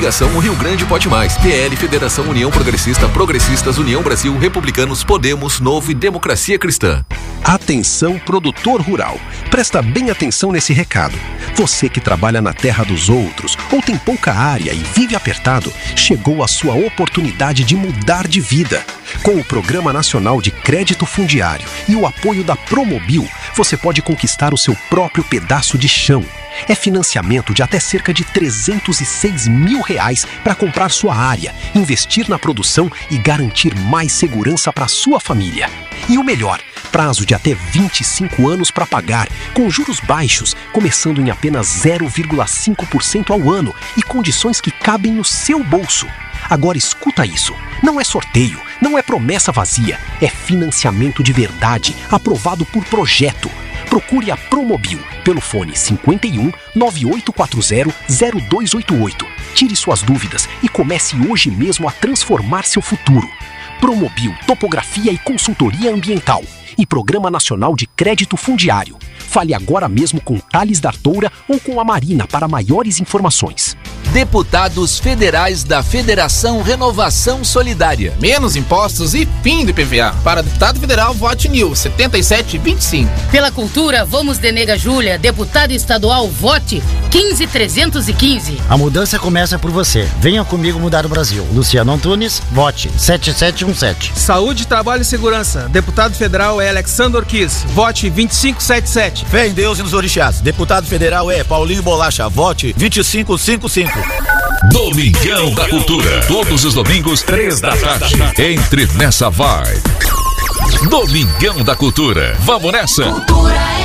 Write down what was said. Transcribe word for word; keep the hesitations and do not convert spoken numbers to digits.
Coligação Rio Grande Pode Mais, P L, Federação União Progressista, Progressistas, União Brasil, Republicanos, Podemos, Novo e Democracia Cristã. Atenção, produtor rural. Presta bem atenção nesse recado. Você que trabalha na terra dos outros ou tem pouca área e vive apertado, chegou a sua oportunidade de mudar de vida. Com o Programa Nacional de Crédito Fundiário e o apoio da Promobil, você pode conquistar o seu próprio pedaço de chão. É financiamento de até cerca de trezentos e seis mil reais para comprar sua área, investir na produção e garantir mais segurança para sua família. E o melhor, prazo de até vinte e cinco anos para pagar, com juros baixos, começando em apenas zero vírgula cinco por cento ao ano e condições que cabem no seu bolso. Agora escuta isso, não é sorteio, não é promessa vazia, é financiamento de verdade, aprovado por projeto. Procure a Promobil pelo fone cinquenta e um, nove oito quatro zero, zero dois oito oito. Tire suas dúvidas e comece hoje mesmo a transformar seu futuro. Promobil, Topografia e Consultoria Ambiental e Programa Nacional de Crédito Fundiário. Fale agora mesmo com Thales D'Artoura ou com a Marina para maiores informações. Deputados federais da Federação Renovação Solidária. Menos impostos e fim do I P V A. Para deputado federal, vote N I L setenta e sete vinte e cinco. Pela cultura, vamos de Nega Júlia. Deputado estadual, vote quinze trezentos e quinze. A mudança começa por você. Venha comigo mudar o Brasil. Luciano Antunes, vote sete sete um sete. Saúde, Trabalho e Segurança. Deputado federal é Alexandre Orquiz. Vote vinte e cinco setenta e sete. Fé em Deus e nos orixás. Deputado federal é Paulinho Bolacha. Vote vinte e cinco cinquenta e cinco. Domingão da Cultura. Todos os domingos, três da tarde. Entre nessa vibe. Domingão da Cultura. Vamos nessa? Cultura.